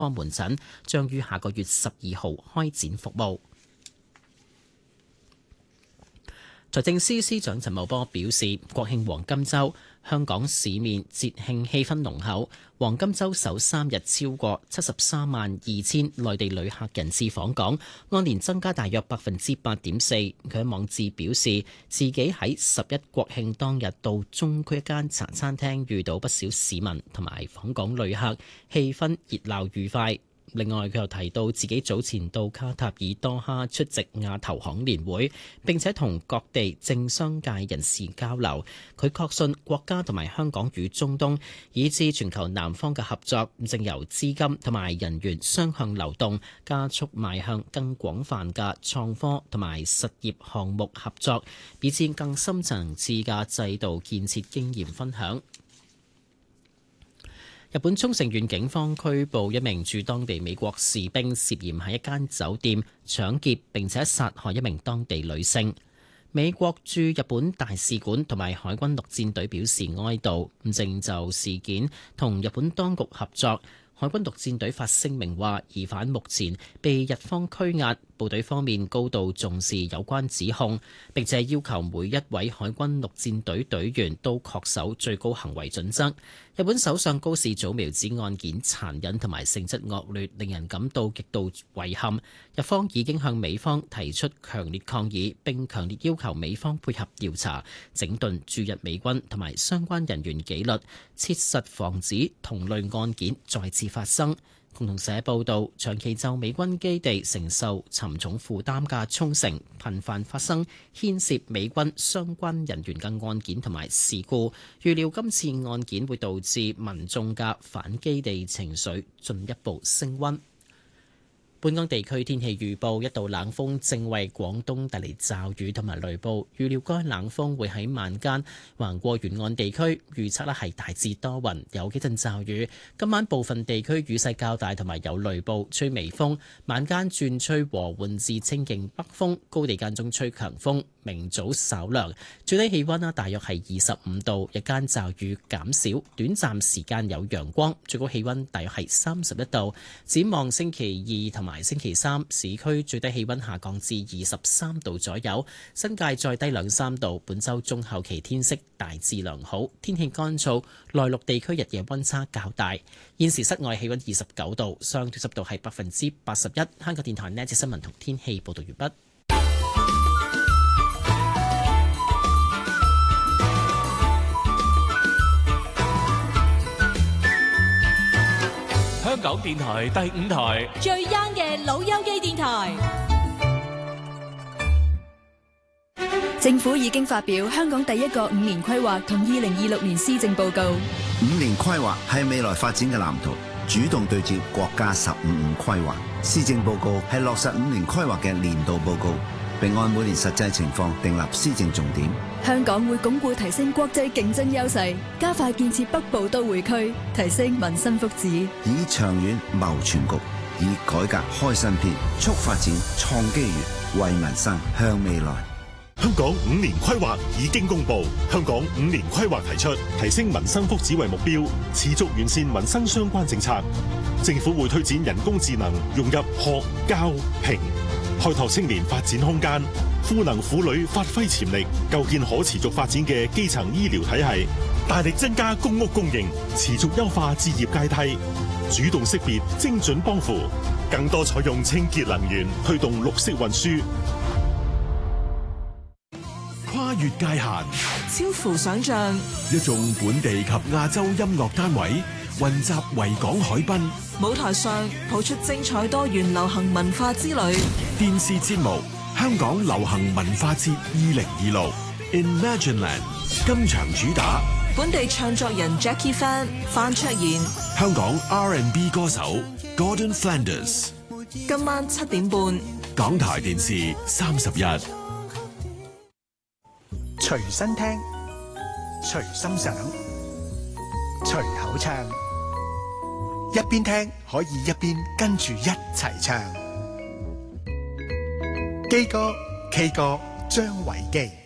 科門診將於下個月12號開展服務。財政司司長陳茂波表示，國慶黃金週香港市面節慶氣氛濃厚，黃金週首3日超過732000內地旅客人次訪港，按年增加大約8.4%。佢喺網誌表示，自己喺11國慶當日到中區一間茶餐廳遇到不少市民同埋訪港旅客，氣氛熱鬧愉快。另外，佢又提到自己早前到卡塔爾多哈出席亞投行年會，並且同各地政商界人士交流。佢確信國家同埋香港與中東以至全球南方嘅合作，正由資金同埋人員雙向流動，加速邁向更廣泛嘅創科同埋實業項目合作，以至更深層次嘅制度建設經驗分享。日本沖繩縣警方拘捕一名駐當地美國士兵，涉嫌喺一間酒店搶劫並且殺害一名當地女性。美國駐日本大使館同埋海軍陸戰隊表示哀悼，正就事件同日本當局合作。海軍陸戰隊發聲明話，疑犯目前被日方拘押，部隊方面高度重視有關指控，並且要求每一位海軍陸戰隊隊員都恪守最高行為準則。日本首相高市早苗指案件殘忍同埋性質惡劣，令人感到極度遺憾。日方已經向美方提出強烈抗議，並強烈要求美方配合調查，整頓駐日美軍同埋相關人員紀律，切實防止同類案件再次發生。共同社報道，長期就美軍基地承受沉重負擔嘅沖繩，頻繁發生牽涉美軍相關人員嘅案件同埋事故。預料今次案件會導致民眾嘅反基地情緒進一步升溫。本港地區天氣預報，一道冷鋒正為廣東帶嚟驟雨同埋雷暴，預料該冷鋒會喺晚間橫過沿岸地區，預測係大致多雲，有幾陣驟雨。今晚部分地區雨勢較大同埋有雷暴，吹微風，晚間轉吹和緩至清勁北風，高地間中吹強風。明早稍涼，最低氣溫大約係25度，日間驟雨減少，短暫時間有陽光，最高氣溫大約係31度。展望星期2同埋星期3，市區最低氣溫下降至23度左右，新界再低2-3度。本周中後期天色大致良好，天氣乾燥，內陸地區日夜溫差較大。現時室外氣溫29度，相對濕度係81%。香港電台呢節新聞同天氣報道完畢。 香港電台第5台最 young 嘅老友記電台。政府已經發表香港第一個5年規劃同2026年施政報告。 5年規劃係未來發展嘅藍圖，主動對接國家15規劃。施政報告係落實5年規劃嘅年度報告，並按每年實際情況訂立施政重點。 香港會鞏固提升國際競爭優勢，加快建設北部都會區，提升民生福祉， 以長遠謀全局，以改革開新篇，促發展創機遇，為民生向未來。 香港5年規劃已經公布，香港5年規劃提出提升民生福祉為目標，持續完善民生相關政策。政府會推展人工智能融入學、教、評，開拓青年發展空間，賦能婦女發揮潛力，構建可持續發展嘅基層醫療體系，大力增加公屋供應，持續優化置業階梯，主動識別精準幫扶，更多採用清潔能源，推動綠色運輸。 跨越界限， 超乎想象， 一眾本地及亞洲音樂單位混集維港海濱， 舞台上譜出精彩多元流行文化之旅。 電視節目《香港流行文化節2026 Imagineland》今場主打本地唱作人 Jackie Fan 范卓妍，香港 R&B 歌手 Gordon Flanders。 今晚7點半， 港台電視31。 隨身聽，隨心想，隨口唱，一邊聽可以一邊跟住一齊唱。基哥 K 歌張維基。